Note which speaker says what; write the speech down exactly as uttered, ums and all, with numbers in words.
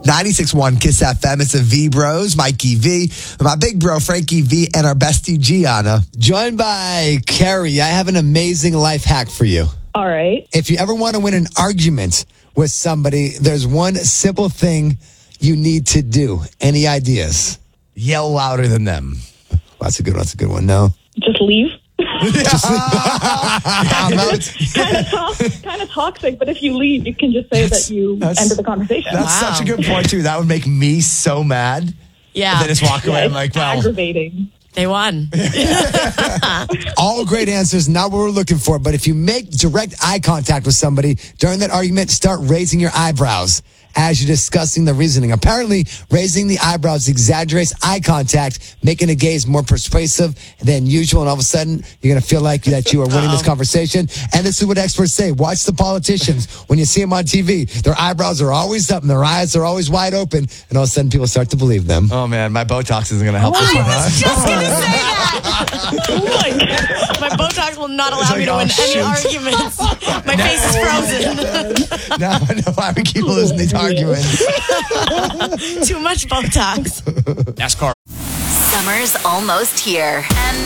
Speaker 1: ninety-six point one Kiss F M. It's the V Bros, Mikey V, my big bro, Frankie V, and our bestie, Gianna.
Speaker 2: Joined by Carrie. I have an amazing life hack for you.
Speaker 3: All right.
Speaker 2: If you ever want to win an argument with somebody, there's one simple thing you need to do. Any ideas?
Speaker 1: Yell louder than them.
Speaker 2: Well, that's a good one. That's a good one. No?
Speaker 3: Just leave.
Speaker 2: Just
Speaker 3: kind of to- kind of toxic, but if you leave, you can just say
Speaker 1: That's-
Speaker 3: that you
Speaker 1: that's-
Speaker 3: ended the conversation.
Speaker 1: That's
Speaker 4: Wow.
Speaker 1: such a good point, too. That would make me so mad.
Speaker 4: Yeah.
Speaker 1: And then just walk away.
Speaker 3: Yeah,
Speaker 1: I'm
Speaker 3: it's
Speaker 1: like, well,
Speaker 3: aggravating.
Speaker 4: They won.
Speaker 2: all great answers, not what we're looking for. But if you make direct eye contact with somebody during that argument, start raising your eyebrows as you're discussing the reasoning. Apparently, raising the eyebrows exaggerates eye contact, making a gaze more persuasive than usual. And all of a sudden, you're going to feel like that you are winning this conversation. And this is what experts say. Watch the politicians. When you see them on T V, their eyebrows are always up and their eyes are always wide open. And all of a sudden, people start to believe them.
Speaker 1: oh, man, my Botox isn't going to help this
Speaker 4: I
Speaker 1: one.
Speaker 4: was
Speaker 1: huh?
Speaker 4: just going to say that.
Speaker 3: Oh my God.
Speaker 4: My Botox will not allow
Speaker 1: It's like,
Speaker 4: me to
Speaker 1: oh,
Speaker 4: win
Speaker 1: shoot.
Speaker 4: any arguments. My face is frozen.
Speaker 1: Now I know why we keep losing these arguments.
Speaker 4: Too much Botox.
Speaker 5: Summer's almost here. And